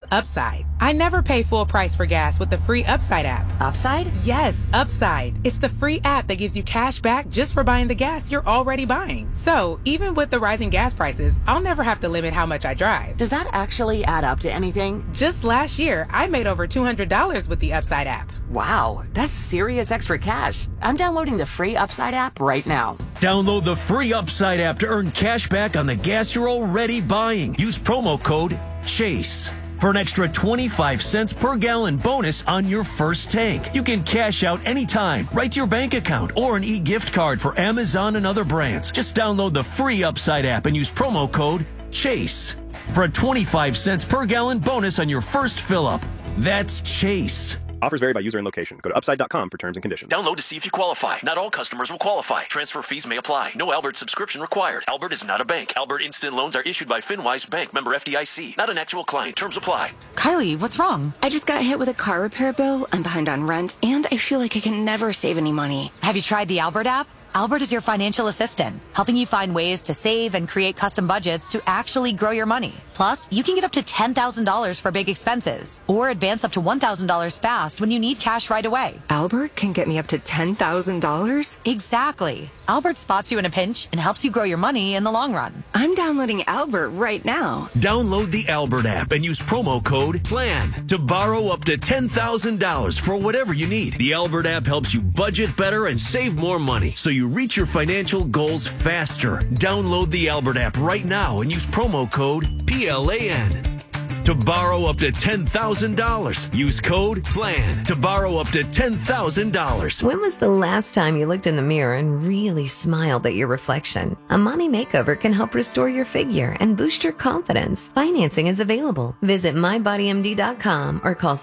Upside. I never pay full price for gas with the free Upside app. Upside? Yes, Upside. It's the free app that gives you cash back just for buying the gas you're already buying. So, even with the rising gas prices, I'll never have to limit how much I drive. Does that actually add up to anything? Just last year, I made over $200 with the Upside app. Wow, that's serious extra cash. I'm downloading the free Upside app right now. Download the free Upside app to earn cash back on the gas you're already buying. Use promo code CHASE for an extra 25 cents per gallon bonus on your first tank. You can cash out anytime, right to your bank account, or an e-gift card for Amazon and other brands. Just download the free Upside app and use promo code CHASE for a 25 cents per gallon bonus on your first fill-up. That's CHASE. Offers vary by user and location. Go to upside.com for terms and conditions. Download to see if you qualify. Not all customers will qualify. Transfer fees may apply. No Albert subscription required. Albert is not a bank. Albert Instant Loans are issued by FinWise Bank, member FDIC. Not an actual client. Terms apply. Kylie, what's wrong? I just got hit with a car repair bill. I'm behind on rent, and I feel like I can never save any money. Have you tried the Albert app? Albert is your financial assistant, helping you find ways to save and create custom budgets to actually grow your money. Plus, you can get up to $10,000 for big expenses or advance up to $1,000 fast when you need cash right away. Albert can get me up to $10,000? Exactly. Albert spots you in a pinch and helps you grow your money in the long run. I'm downloading Albert right now. Download the Albert app and use promo code PLAN to borrow up to $10,000 for whatever you need. The Albert app helps you budget better and save more money so you reach your financial goals faster. Download the Albert app right now and use promo code PLAN to borrow up to $10,000. Use code PLAN to borrow up to $10,000. When was the last time you looked in the mirror and really smiled at your reflection? A mommy makeover can help restore your figure and boost your confidence. Financing is available. Visit MyBodyMD.com or call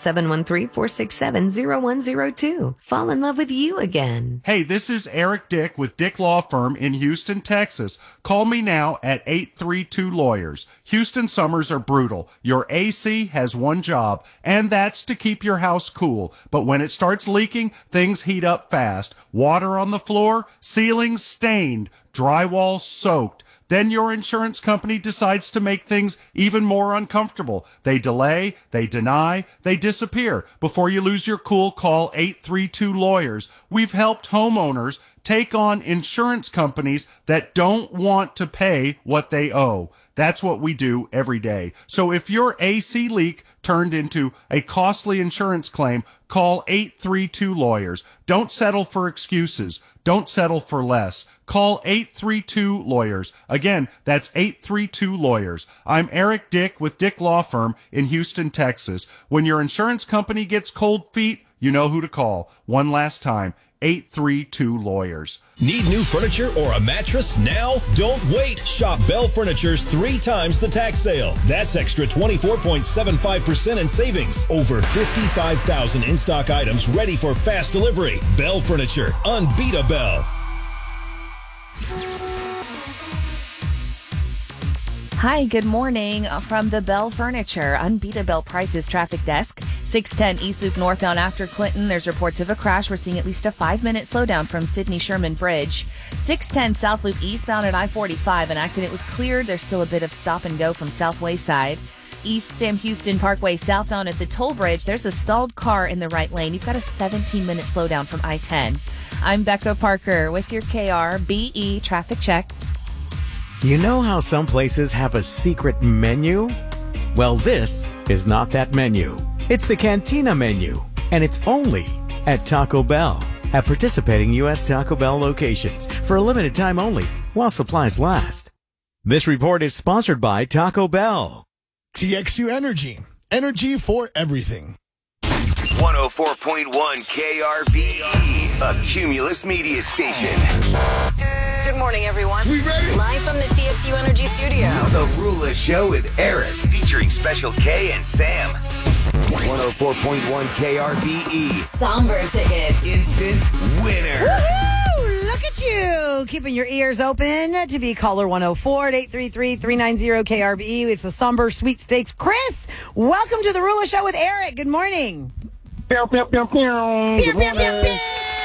713-467-0102. Fall in love with you again. Hey, this is Eric Dick with Dick Law Firm in Houston, Texas. Call me now at 832-LAWYERS. Houston summers are brutal. Your AC has one job, and that's to keep your house cool. But when it starts leaking, things heat up fast. Water on the floor, ceilings stained, drywall soaked. Then your insurance company decides to make things even more uncomfortable. They delay, they deny, they disappear. Before you lose your cool, call 832-LAWYERS. We've helped homeowners take on insurance companies that don't want to pay what they owe. That's what we do every day. So if your AC leak turned into a costly insurance claim, call 832-LAWYERS. Don't settle for excuses. Don't settle for less. Call 832-LAWYERS. Again, that's 832-LAWYERS. I'm Eric Dick with Dick Law Firm in Houston, Texas. When your insurance company gets cold feet, you know who to call. One last time, 832-LAWYERS. Need new furniture or a mattress now? Don't wait. Shop Bell Furniture's 3 times the tax sale. That's extra 24.75% in savings. Over 55,000 in-stock items ready for fast delivery. Bell Furniture. Unbeatable. Hi, good morning from the Bell Furniture Unbeatable Prices Traffic Desk. 610 East Loop northbound after Clinton. There's reports of a crash. We're seeing at least a 5-minute slowdown from Sidney Sherman Bridge. 610 South Loop eastbound at I-45. An accident was cleared. There's still a bit of stop and go from Southway side. East Sam Houston Parkway southbound at the toll bridge. There's a stalled car in the right lane. You've got a 17-minute slowdown from I-10. I'm Becca Parker with your KRBE traffic check. You know how some places have a secret menu? Well, this is not that menu. It's the Cantina menu, and it's only at Taco Bell. At participating U.S. Taco Bell locations for a limited time only while supplies last. This report is sponsored by Taco Bell. TXU Energy. Energy for everything. 104.1 KRBE, a Cumulus media station. Good morning, everyone. We ready? Live from the TXU Energy studio. The Rula Show with Eric, featuring Special K and Sam. 104.1 KRBE. Somber tickets. Instant winner. Woohoo! Look at you, keeping your ears open to be caller 104 at 833-390-KRBE. It's the Somber Sweepstakes. Chris, welcome to the Rula Show with Eric. Good morning. Pew, pew, pew, pew. Pew, pew, pew, pew.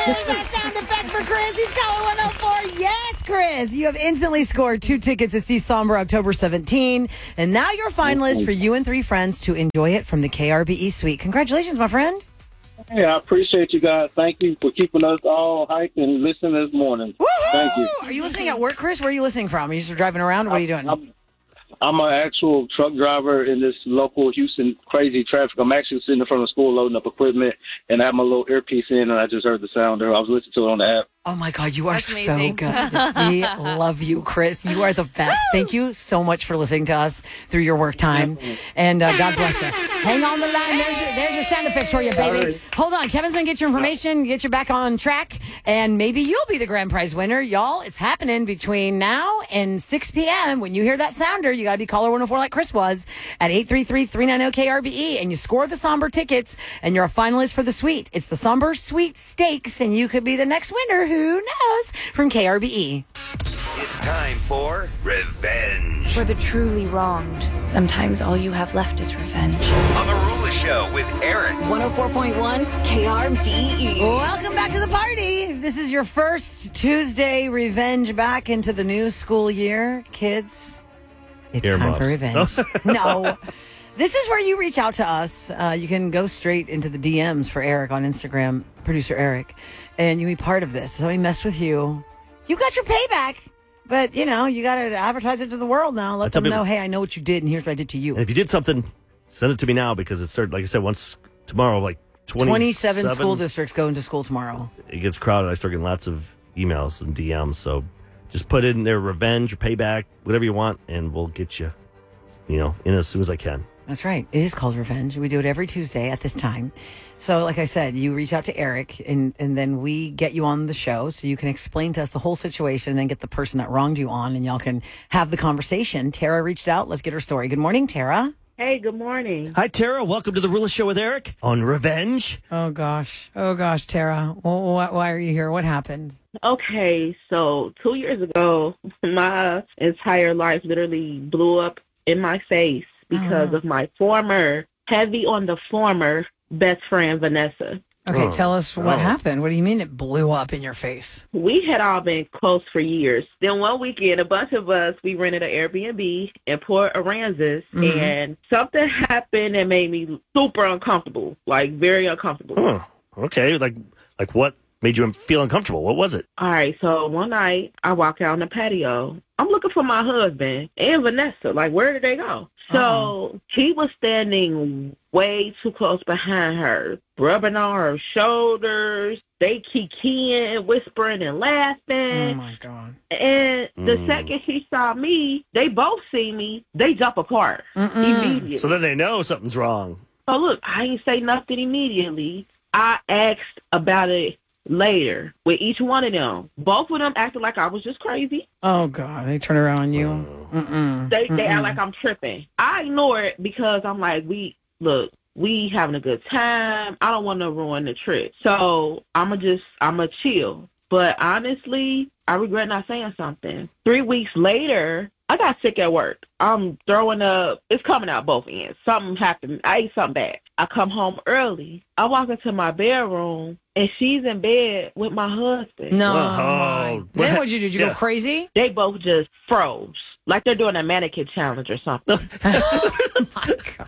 Where's that sound effect for Chris? He's caller 104. Yes, Chris. You have instantly scored 2 tickets to see Somber October 17. And now you're finalist for you and 3 friends to enjoy it from the KRBE suite. Congratulations, my friend. Hey, I appreciate you guys. Thank you for keeping us all hyped and listening this morning. Woo-hoo! Thank you. Are you listening at work, Chris? Where are you listening from? Are you just driving around? What are you doing? I'm an actual truck driver in this local Houston crazy traffic. I'm actually sitting in front of the school loading up equipment, and I have my little earpiece in, and I just heard the sound there. I was listening to it on the app. Oh, my God, you are That's so amazing. good. We love you, Chris. You are the best. Thank you so much for listening to us through your work time. And God bless you. Hang on the line. There's your sound effects for you, baby. Right. Hold on. Kevin's going to get your information, get you back on track, and maybe you'll be the grand prize winner. Y'all, it's happening between now and 6 p.m. When you hear that sounder, you got to be caller 104 like Chris was at 833-390-KRBE, and you score the Somber tickets, and you're a finalist for the suite. It's the Somber Suite Stakes, and you could be the next winner. Who knows? From KRBE. It's time for Revenge. For the truly wronged, sometimes all you have left is revenge. On the Rula Show with Eric. 104.1 KRBE. Welcome back to the party. If this is your first Tuesday revenge back into the new school year, kids, it's time for revenge. No. This is where you reach out to us. You can go straight into the DMs for Eric on Instagram, producer Eric, and you be part of this. So we messed with you. You got your payback, but, you know, you got to advertise it to the world now. Let them know, hey, I know what you did, and here's what I did to you. And if you did something, send it to me now because it started, like I said, once tomorrow, like 27 school districts go into school tomorrow. It gets crowded. I start getting lots of emails and DMs. So just put in there revenge or payback, whatever you want, and we'll get you, in as soon as I can. That's right. It is called Revenge. We do it every Tuesday at this time. So, like I said, you reach out to Eric, and then we get you on the show so you can explain to us the whole situation and then get the person that wronged you on, and y'all can have the conversation. Tara reached out. Let's get her story. Good morning, Tara. Hey, good morning. Hi, Tara. Welcome to the Rula Show with Eric on Revenge. Oh, gosh, Tara. Well, why are you here? What happened? Okay, so 2 years ago, my entire life literally blew up in my face because of my heavy on the former best friend, Vanessa. Okay, tell us what happened. What do you mean it blew up in your face? We had all been close for years. Then one weekend, a bunch of us, we rented an Airbnb in Port Aransas, and something happened that made me super uncomfortable, like very uncomfortable. Huh. Okay, like what made you feel uncomfortable? What was it? All right, so one night, I walk out on the patio. I'm looking for my husband and Vanessa. Like, where did they go? So he was standing way too close behind her, rubbing on her shoulders. They kikiing, whispering and laughing. Oh, my God. And the second she saw me, they both see me, they jump apart immediately. So then they know something's wrong. So look, I ain't say nothing immediately. I asked about it later with each one of them. Both of them acted like I was just crazy. Oh, God. They turn around on you. They act like I'm tripping. I ignore it because I'm like, we having a good time. I don't want to ruin the trip. So I'm chill. But honestly, I regret not saying something. 3 weeks later, I got sick at work. I'm throwing up. It's coming out both ends. Something happened. I ate something bad. I come home early. I walk into my bedroom, and she's in bed with my husband. No. Then what'd you do? Did you go crazy? They both just froze. Like they're doing a mannequin challenge or something. Oh, my God.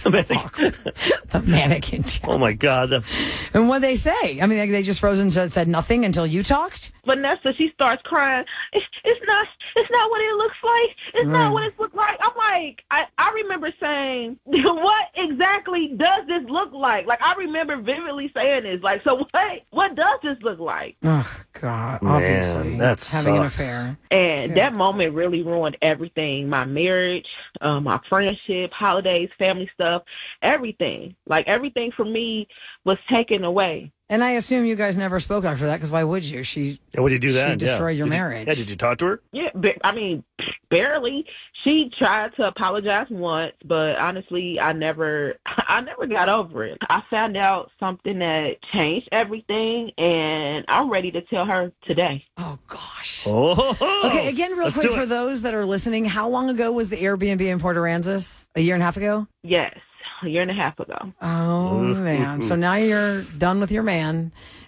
The mannequin challenge. Oh, my God. And what'd they say? I mean, they just froze and said nothing until you talked? Vanessa, she starts crying. It's not what it looks like. It's not what it looks like. I'm like, I remember saying, what exactly does this look like? Like, I remember vividly saying this. Like, so what does this look like? Oh, God. Man, obviously. that having an sucks. affair. And that moment really ruined everything. My marriage, my friendship, holidays, family stuff, everything. Like, everything for me was taken away. And I assume you guys never spoke after that, because why would you? What did you do then? She destroyed your marriage. Did you talk to her? Yeah, barely. She tried to apologize once, but honestly, I never got over it. I found out something that changed everything, and I'm ready to tell her today. Oh, gosh. Oh, okay, again, real quick, for those that are listening, how long ago was the Airbnb in Port Aransas? A year and a half ago? Yes. A year and a half ago. Oh, man. So now you're done with your man,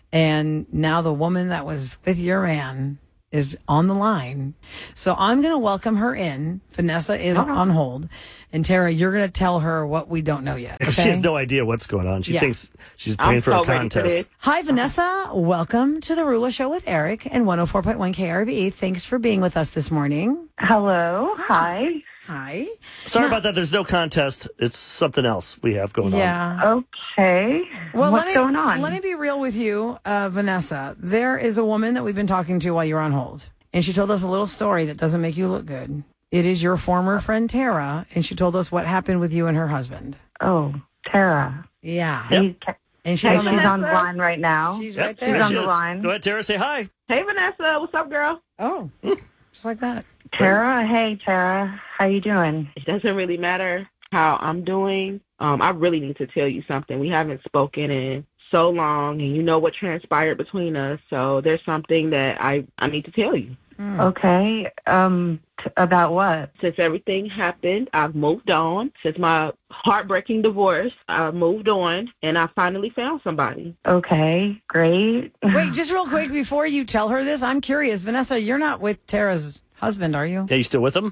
And now the woman that was with your man is on the line. So I'm going to welcome her in. Vanessa is on hold. And Tara, you're going to tell her what we don't know yet. Okay? She has no idea what's going on. She thinks she's playing for a contest. Hi, Vanessa. Welcome to the Rula Show with Eric and 104.1 KRBE. Thanks for being with us this morning. Hello. Hi. Hi. Sorry about that. There's no contest. It's something else we have going on. Yeah. Okay. Well, what's going on? Let me be real with you, Vanessa. There is a woman that we've been talking to while you're on hold, and she told us a little story that doesn't make you look good. It is your former friend Tara, and she told us what happened with you and her husband. Oh, Tara. Yeah. Yep. And she's on the line right now. She's right there. She's on the line. Go ahead, Tara. Say hi. Hey, Vanessa. What's up, girl? Oh, just like that. Tara, hey, Tara. How you doing? It doesn't really matter how I'm doing. I really need to tell you something. We haven't spoken in so long, and you know what transpired between us. So there's something that I need to tell you. Okay. About what? Since everything happened, I've moved on. Since my heartbreaking divorce, I've moved on, and I finally found somebody. Okay, great. Wait, just real quick before you tell her this, I'm curious. Vanessa, you're not with Tara's husband, are you? Yeah, you still with him?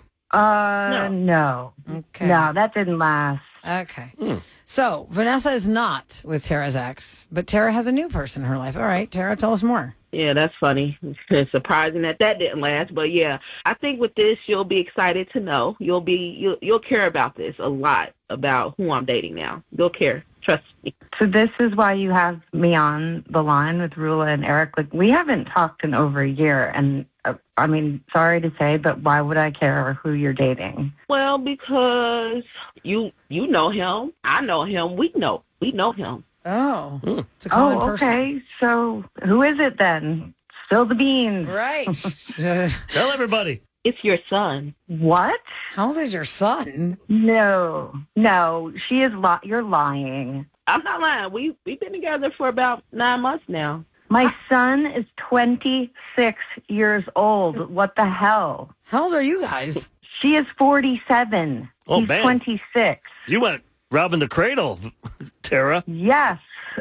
No. Okay. No, that didn't last. Okay. So, Vanessa is not with Tara's ex, but Tara has a new person in her life. All right, Tara, tell us more. Yeah, that's funny. It's surprising that didn't last, but yeah, I think with this, you'll be excited to know. You'll care about this a lot, about who I'm dating now. You'll care. Trust me. So this is why you have me on the line with Rula and Eric. Like, we haven't talked in over a year, and I mean, sorry to say, but why would I care who you're dating? Well, because you know him. I know him. We know him. Oh, it's a common person. Okay. So who is it then? Spill the beans. Right. Tell everybody. It's your son. What? How old is your son? No, she is. You're lying. I'm not lying. We've been together for about 9 months now. My son is 26 years old. What the hell? How old are you guys? She is 47. Oh, He's man. 26. You went robbing the cradle, Tara. Yes.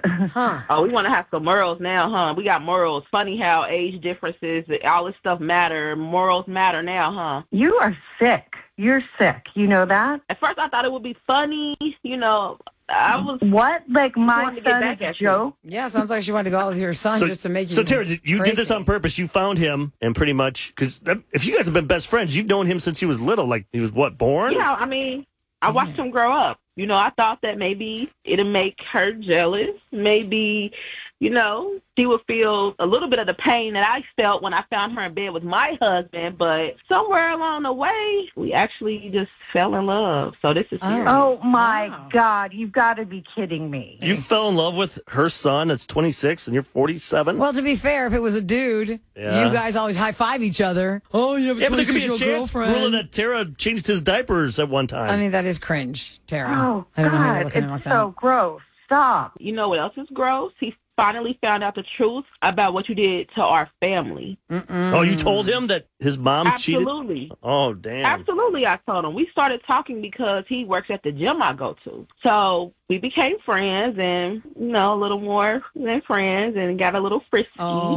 Oh, we want to have some morals now, huh? We got morals. Funny how age differences, all this stuff matter. Morals matter now, huh? You are sick. You're sick. You know that? At first, I thought it would be funny. You know, I was... What? Like my son is a joke? Yeah, sounds like she wanted to go out with your son just to make you So, Tara, you crazy. did this on purpose. You found him, and pretty much, because if you guys have been best friends, you've known him since he was little. Like, he was, what, born? Yeah, I mean, I watched him grow up. You know, I thought that maybe it'll make her jealous. Maybe, you know, she would feel a little bit of the pain that I felt when I found her in bed with my husband. But somewhere along the way, we actually just fell in love. So this is serious. Oh, my God. You've got to be kidding me. You fell in love with her son that's 26 and you're 47? Well, to be fair, if it was a dude, you guys always high-five each other. Oh, you have a but there could be a 26-year-old chance, girlfriend. Rula, that Tara changed his diapers at one time. I mean, that is cringe, Tara. Oh, I don't know how you're God. looking at it like It's that. so gross. Stop. You know what else is gross? He finally found out the truth about what you did to our family. Oh, you told him that his mom cheated? Absolutely. Oh, damn. Absolutely, I told him. We started talking because he works at the gym I go to. So we became friends and, you know, a little more than friends and got a little frisky.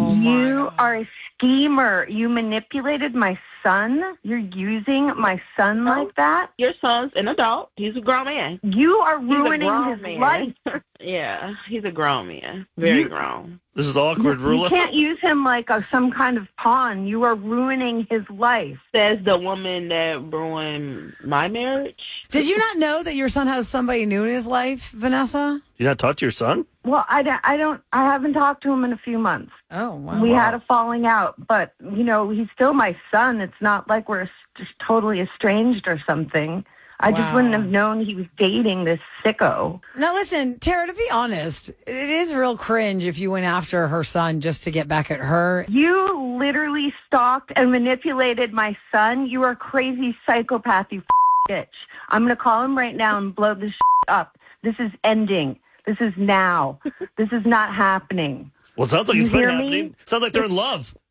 You are a schemer. You manipulated my son. You're using my son like that. Your son's an adult. He's a grown man. You are He's a ruining grown his man. life. Yeah, he's a grown man. Very grown. This is awkward, You Rula. can't use him like some kind of pawn. You are ruining his life. Says the woman that ruined my marriage. Did you not know that your son has somebody new in his life, Vanessa? You not talk to your son? Well, I haven't talked to him in a few months. Oh, wow. We had a falling out, but, you know, he's still my son. It's not like we're just totally estranged or something. I just wouldn't have known he was dating this sicko. Now, listen, Tara, to be honest, it is real cringe if you went after her son just to get back at her. You literally stalked and manipulated my son. You are a crazy psychopath, you bitch. I'm going to call him right now and blow this up. This is ending. This is now. This is not happening. Well, it sounds like You it's been hear me? happening. Sounds like they're in love.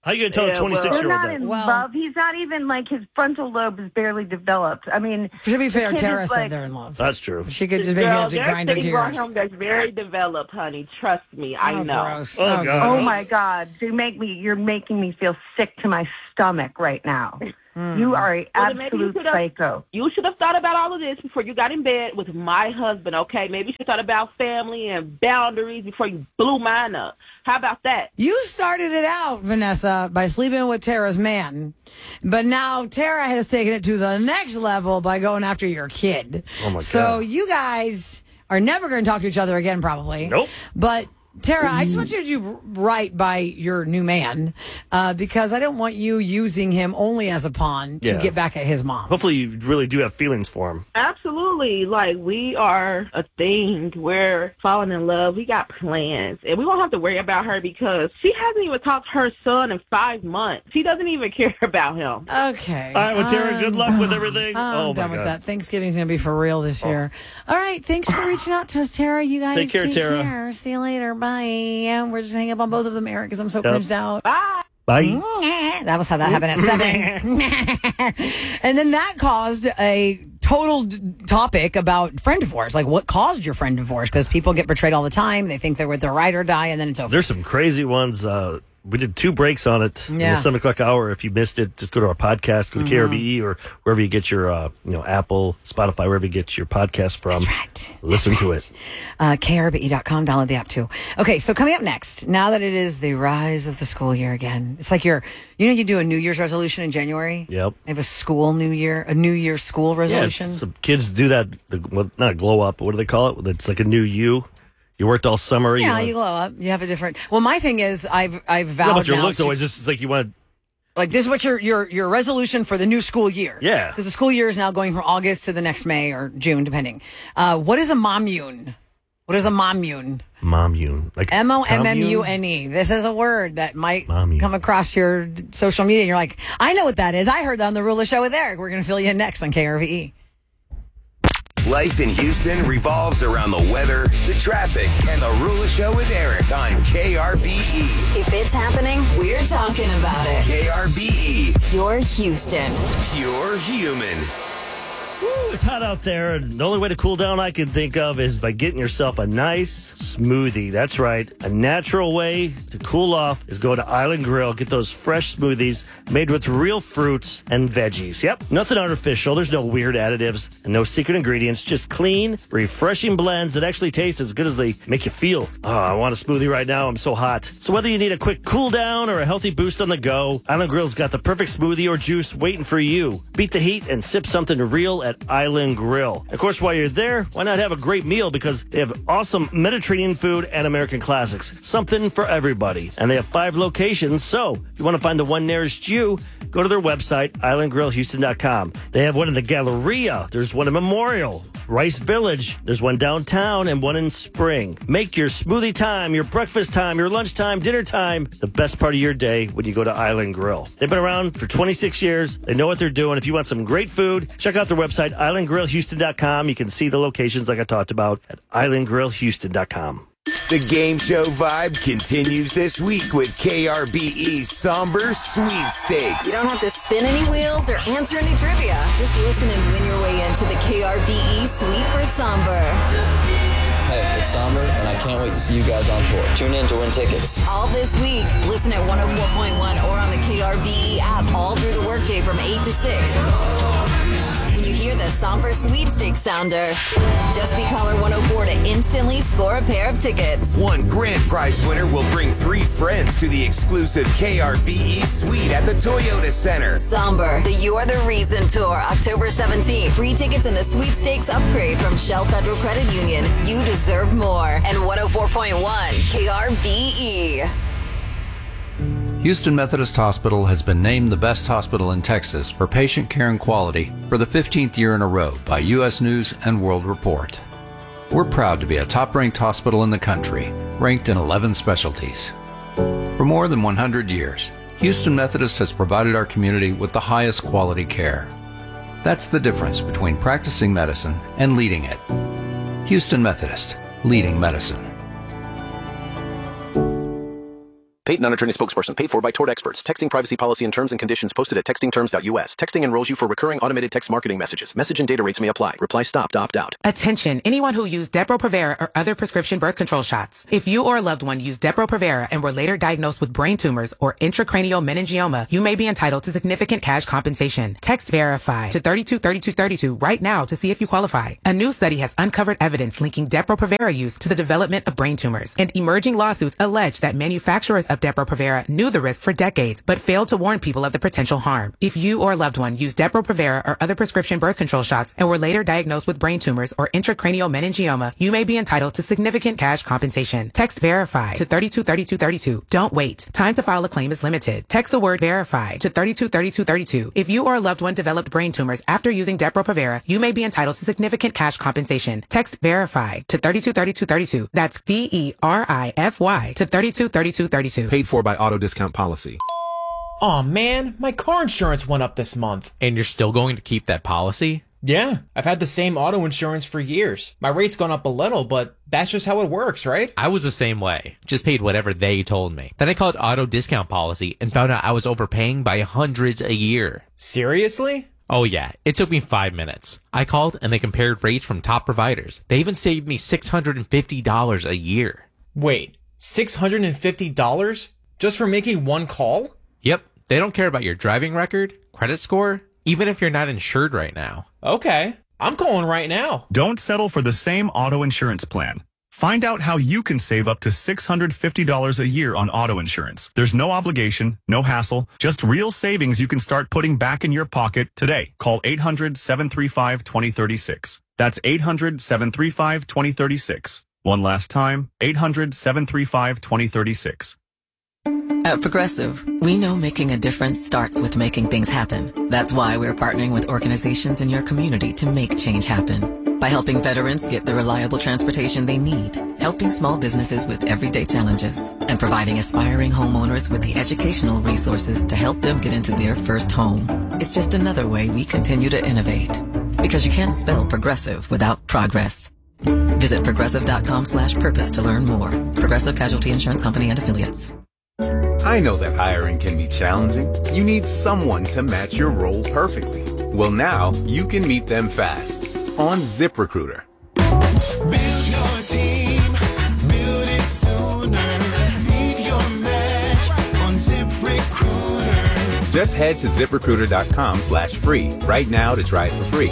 How you going to tell a 26-year-old They're not that? in love. He's not even, like, his frontal lobe is barely developed. I mean, to be fair, the kid Tara is, said like, they're in love. That's true. She could just maybe have to grind her gears. That's very developed, honey. Trust me, I know. Gross. Oh, God. Oh my God! You're making me feel sick to my stomach right now. You are an absolute psycho. You should have thought about all of this before you got in bed with my husband, okay? Maybe you should have thought about family and boundaries before you blew mine up. How about that? You started it out, Vanessa, by sleeping with Tara's man. But now Tara has taken it to the next level by going after your kid. Oh, my God. So you guys are never going to talk to each other again, probably. Nope. But Tara, I just want you to do right by your new man because I don't want you using him only as a pawn to get back at his mom. Hopefully you really do have feelings for him. Absolutely. Like, we are a thing. We're falling in love. We got plans. And we won't have to worry about her because she hasn't even talked to her son in 5 months. She doesn't even care about him. Okay. All right, well, Tara, good luck with everything. I'm done with that. Thanksgiving's going to be for real this year. All right. Thanks for reaching out to us, Tara. You guys take care, Tara. See you later. Bye. We're just hanging up on both of them, Eric, because I'm so cringed out. Bye. Bye. That was how that happened at 7. And then that caused a total topic about friend divorce. Like, what caused your friend divorce? Because people get betrayed all the time. They think they're with their ride or die, and then it's over. There's some crazy ones. We did 2 breaks on it in the 7 o'clock hour. If you missed it, just go to our podcast, go to KRBE or wherever you get your, Apple, Spotify, wherever you get your podcast from. That's right. Listen to it. KRBE.com, download the app too. Okay, so coming up next, now that it is the rise of the school year again, it's like you do a New Year's resolution in January? Yep. They have a New Year's school resolution? Yeah, some kids do that, not a glow up, but what do they call it? It's like a new you. You worked all summer. Yeah, you glow up. You have a different. Well, my thing is, I've vowed it's not about your now looks. Always just it's like you want. Like, this is what your resolution for the new school year. Yeah, because the school year is now going from August to the next May or June, depending. What is a mommune? What is a mommune? Mommune, like MOMMUNE. This is a word that might come across your social media. And you're like, I know what that is. I heard that on the Rula Show with Eric. We're going to fill you in next on KRVE. Life in Houston revolves around the weather, the traffic, and the Rula Show with Eric on KRBE. If it's happening, we're talking about it. KRBE. Pure Houston. Pure human. Woo, it's hot out there, and the only way to cool down I can think of is by getting yourself a nice smoothie. That's right. A natural way to cool off is go to Island Grill. Get those fresh smoothies made with real fruits and veggies. Yep, nothing artificial. There's no weird additives and no secret ingredients. Just clean, refreshing blends that actually taste as good as they make you feel. Oh, I want a smoothie right now. I'm so hot. So whether you need a quick cool down or a healthy boost on the go, Island Grill's got the perfect smoothie or juice waiting for you. Beat the heat and sip something real at Island Grill. Of course, while you're there, why not have a great meal because they have awesome Mediterranean food and American classics. Something for everybody. And they have 5 locations, so if you want to find the one nearest you, go to their website, islandgrillhouston.com. They have one in the Galleria. There's one in Memorial, Rice Village. There's one downtown and one in Spring. Make your smoothie time, your breakfast time, your lunchtime, dinner time the best part of your day when you go to Island Grill. They've been around for 26 years. They know what they're doing. If you want some great food, check out their website, islandgrillhouston.com. You can see the locations like I talked about at islandgrillhouston.com. The game show vibe continues this week with KRBE's Somber Sweepstakes. You don't have to spin any wheels or answer any trivia. Just listen and win your way into the KRBE Sweet for Somber. Hey, it's Somber, and I can't wait to see you guys on tour. Tune in to win tickets. All this week. Listen at 104.1 or on the KRBE app all through the workday from 8 to 6. When you hear the Somber Sweepstakes sounder, just be caller 104 to instantly score a pair of tickets. One grand prize winner will bring 3 friends to the exclusive KRBE suite at the Toyota Center. Somber, the You Are the Reason Tour, October 17th. Free tickets in the Sweepstakes upgrade from Shell Federal Credit Union. You deserve more. And 104.1 KRBE. Houston Methodist Hospital has been named the best hospital in Texas for patient care and quality for the 15th year in a row by U.S. News and World Report. We're proud to be a top-ranked hospital in the country, ranked in 11 specialties. For more than 100 years, Houston Methodist has provided our community with the highest quality care. That's the difference between practicing medicine and leading it. Houston Methodist, leading medicine. Paid non-attorney spokesperson. Paid for by Tort Experts. Texting privacy policy and terms and conditions posted at textingterms.us. Texting enrolls you for recurring automated text marketing messages. Message and data rates may apply. Reply stop to opt out. Attention, anyone who used Depo-Provera or other prescription birth control shots. If you or a loved one used Depo-Provera and were later diagnosed with brain tumors or intracranial meningioma, you may be entitled to significant cash compensation. Text VERIFY to 323232 right now to see if you qualify. A new study has uncovered evidence linking Depo-Provera use to the development of brain tumors, and emerging lawsuits allege that manufacturers of Depo-Provera knew the risk for decades, but failed to warn people of the potential harm. If you or a loved one used Depo-Provera or other prescription birth control shots and were later diagnosed with brain tumors or intracranial meningioma, you may be entitled to significant cash compensation. Text VERIFY to 323232. Don't wait. Time to file a claim is limited. Text the word VERIFY to 323232. If you or a loved one developed brain tumors after using Depo-Provera, you may be entitled to significant cash compensation. Text VERIFY to 323232. That's VERIFY to 323232. Paid for by Auto Discount Policy. Aw, man, my car insurance went up this month. And you're still going to keep that policy? Yeah, I've had the same auto insurance for years. My rate's gone up a little, but that's just how it works, right? I was the same way. Just paid whatever they told me. Then I called Auto Discount Policy and found out I was overpaying by hundreds a year. Seriously? Oh yeah, it took me 5 minutes. I called and they compared rates from top providers. They even saved me $650 a year. Wait, $650? Just for making one call? Yep, they don't care about your driving record, credit score, even if you're not insured right now. Okay, I'm calling right now. Don't settle for the same auto insurance plan. Find out how you can save up to $650 a year on auto insurance. There's no obligation, no hassle, just real savings you can start putting back in your pocket today. Call 800-735-2036. That's 800-735-2036. One last time, 800-735-2036. At Progressive, we know making a difference starts with making things happen. That's why we're partnering with organizations in your community to make change happen. By helping veterans get the reliable transportation they need, helping small businesses with everyday challenges, and providing aspiring homeowners with the educational resources to help them get into their first home. It's just another way we continue to innovate. Because you can't spell progressive without progress. Visit progressive.com/purpose to learn more. Progressive Casualty Insurance Company and Affiliates. I know that hiring can be challenging. You need someone to match your role perfectly. Well, now you can meet them fast on ZipRecruiter. Build your team, build it sooner. Meet your match on ZipRecruiter. Just head to ZipRecruiter.com/free right now to try it for free.